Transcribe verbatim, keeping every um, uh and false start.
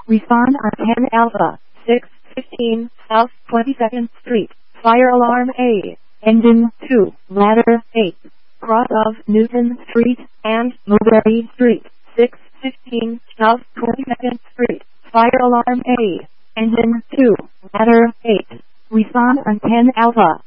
Respond on ten Alpha, six fifteen South twenty-second Street, Fire Alarm A, Engine two, Ladder eight, cross of Newton Street and Mulberry Street, six fifteen South twenty-second Street, Fire Alarm A, Engine two, Ladder eight. Respond on ten Alpha.